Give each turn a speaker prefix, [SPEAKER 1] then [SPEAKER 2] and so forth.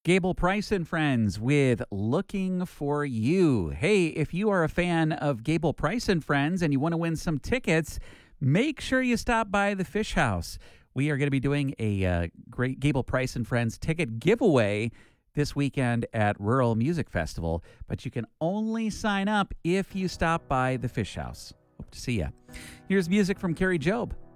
[SPEAKER 1] Gable Price and Friends with Looking for You. Hey, if you are a fan of Gable Price and Friends and you want to win some tickets, make sure you stop by the Fish House. We are going to be doing a great Gable Price and Friends ticket giveaway this weekend at Rural Music Festival, but you can only sign up if you stop by the Fish House. Hope to see you. Here's music from Carrie Job.